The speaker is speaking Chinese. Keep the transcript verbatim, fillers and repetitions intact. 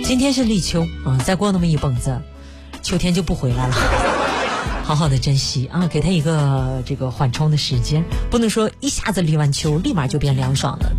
今天是立秋啊，再过那么一蹦子，秋天就不回来了。好好的珍惜啊，给他一个这个缓冲的时间，不能说一下子立完秋立马就变凉爽了。